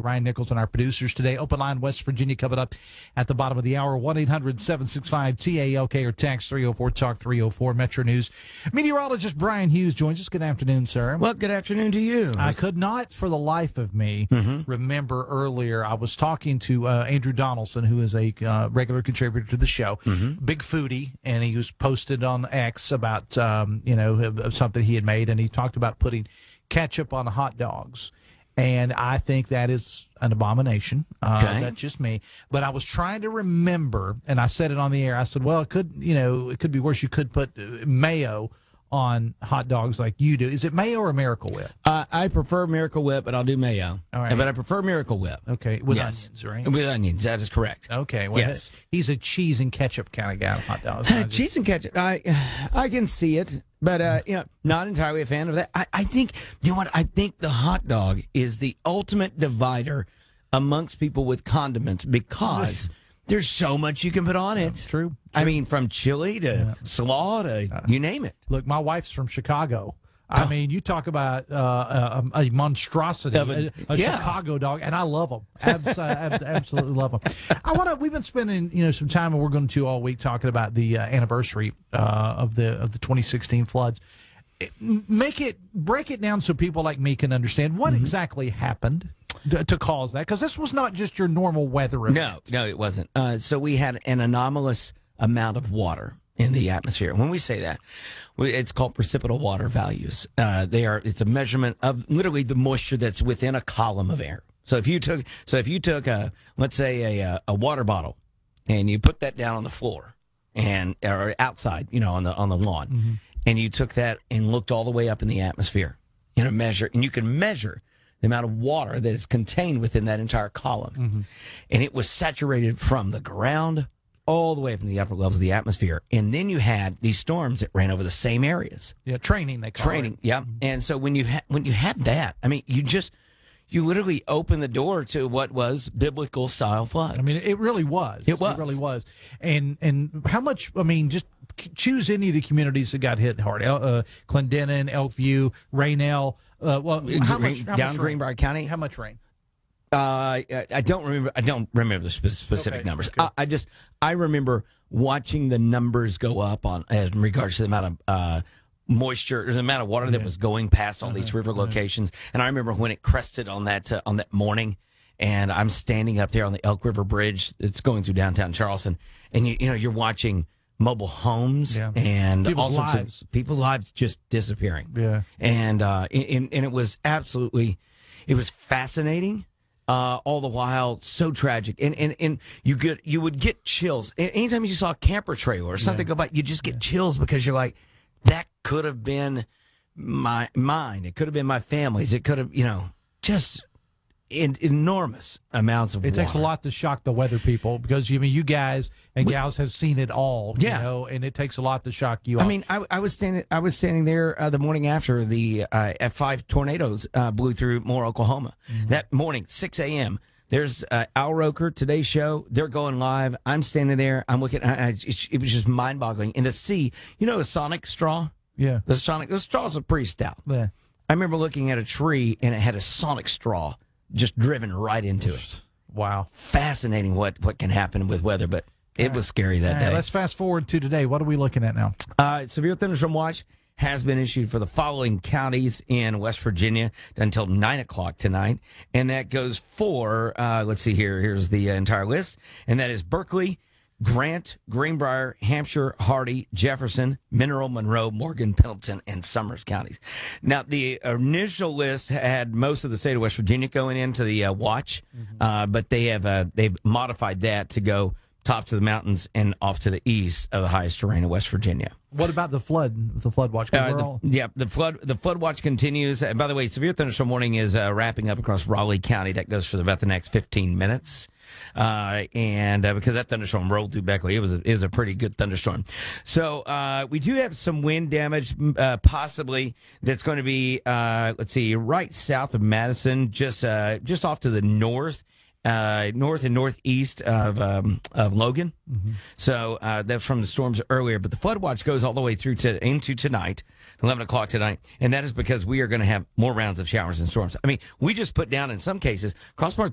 Ryan Nichols, and our producers today. Open line West Virginia coming up at the bottom of the hour. 1-800-765-TALK or text 304-TALK 304. Metro News meteorologist Brian Hughes joins us. Good afternoon, sir. Well, good afternoon to you. I could not for the life of me remember earlier. I was talking to Andrew Donaldson, who is a regular contributor to the show, big foodie, and he was posted on X about something he had made, and he talked about putting ketchup on hot dogs. And I think that is an abomination. That's just me. But I was trying to remember, and I said it on the air. I said, well, it could be worse. You could put mayo on hot dogs like you do. Is it mayo or Miracle Whip? I prefer Miracle Whip, but I'll do mayo. All right. But I prefer Miracle Whip. Okay, with onions, right? With onions, that is correct. Okay, well, yes. He's a cheese and ketchup kind of guy on hot dogs. Cheese and ketchup, I can see it, but not entirely a fan of that. I think, you know what? I think the hot dog is the ultimate divider amongst people with condiments because there's so much you can put on it. True. I mean, from chili to slaw to you name it. Look, my wife's from Chicago. I mean, you talk about a monstrosity, a Chicago dog, and I love them. Absolutely love them. We've been spending some time, and we're going to all week talking about the anniversary of the 2016 floods. Break it down so people like me can understand what exactly happened to cause that, because this was not just your normal weather event. No, it wasn't. So we had an anomalous amount of water in the atmosphere. When we say that, it's called precipitable water values. It's a measurement of literally the moisture that's within a column of air. So if you took let's say a water bottle and you put that down on the floor or outside, on the lawn, and you took that and looked all the way up in the atmosphere in a measure, and you can measure the amount of water that is contained within that entire column. And it was saturated from the ground all the way up in the upper levels of the atmosphere. And then you had these storms that ran over the same areas. Yeah, training, they call it. Yeah. And so when you had that, I mean, you literally opened the door to what was biblical style floods. I mean, it really was. It really was. And how much, just choose any of the communities that got hit hard. Clendenin, Elkview, Raynell. How much Greenbrier County? How much rain? I don't remember. I don't remember the specific numbers. Okay. I remember watching the numbers go up in regards to the amount of moisture, or the amount of water that was going past all these river locations. And I remember when it crested on that morning, and I'm standing up there on the Elk River Bridge that's going through downtown Charleston, and you're watching mobile homes and people's all sorts lives. of people's lives just disappearing. Yeah, and it was it was fascinating. All the while, so tragic, and you would get chills anytime you saw a camper trailer or something go by. You just get chills because you're like, that could have been mine. It could have been my family's. It could have, just enormous amounts of water. It takes a lot to shock the weather people because you guys and gals have seen it all. And it takes a lot to shock you. I mean, I was standing there the morning after the F5 tornadoes blew through Moore, Oklahoma. That morning, 6 a.m. There's Al Roker, Today's Show. They're going live. I'm standing there. I'm looking. It was just mind-boggling. And to see, a sonic straw. Yeah. The straws are pretty stout. Yeah. I remember looking at a tree and it had a sonic straw just driven right into it. Wow. Fascinating what can happen with weather, but it was scary that day. Let's fast forward to today. What are we looking at now? Severe thunderstorm watch has been issued for the following counties in West Virginia until 9 o'clock tonight. And that goes for, let's see here. Here's the entire list. And that is Berkeley, Grant, Greenbrier, Hampshire, Hardy, Jefferson, Mineral, Monroe, Morgan, Pendleton, and Summers counties. Now, the initial list had most of the state of West Virginia going into the watch, but they've modified that to go top to the mountains and off to the east of the highest terrain of West Virginia. What about the flood? The flood watch? The flood watch continues. And by the way, severe thunderstorm warning is wrapping up across Raleigh County. That goes for about the next 15 minutes. Because that thunderstorm rolled through Beckley, it was a pretty good thunderstorm. So we do have some wind damage, possibly that's going to be right south of Madison, just off to the north and northeast of Logan. So that's from the storms earlier. But the flood watch goes all the way through into tonight, 11 o'clock tonight. And that is because we are going to have more rounds of showers and storms. I mean, we just put down, in some cases, cross